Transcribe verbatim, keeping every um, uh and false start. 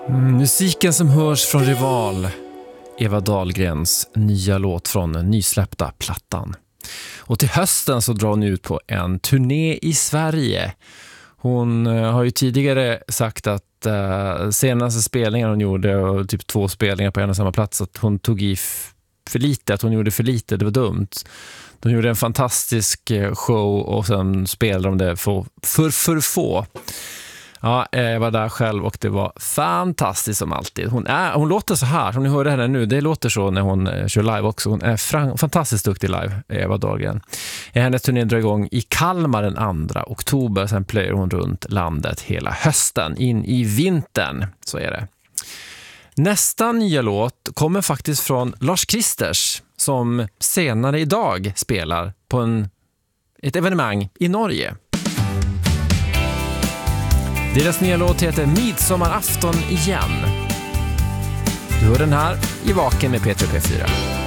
Mm, musiken som hörs från Rival, Eva Dahlgrens nya låt från den nysläppta plattan. Och till hösten så drar hon ut på en turné i Sverige. Hon uh, har ju tidigare sagt att uh, senaste spelningen hon gjorde, och typ två spelningar på en och samma plats, att hon tog i f- för lite, att hon gjorde för lite, det var dumt. De gjorde en fantastisk show och sen spelade de det för för, för få. Ja, jag var där själv och det var fantastiskt som alltid. Hon, är, hon låter så här, som ni hörde henne nu, det låter så när hon eh, kör live också. Hon är fran- fantastiskt duktig live, Eva Dahlgren. Hennes turné drar igång i Kalmar den andra oktober, sen plöjer hon runt landet hela hösten, in i vintern, så är det. Nästa nya låt kommer faktiskt från Lars Kristers, som senare idag spelar på en, ett evenemang i Norge. Deras nya låt heter Midsommarafton igen. Du hör den här i Vaken med P tre P fyra.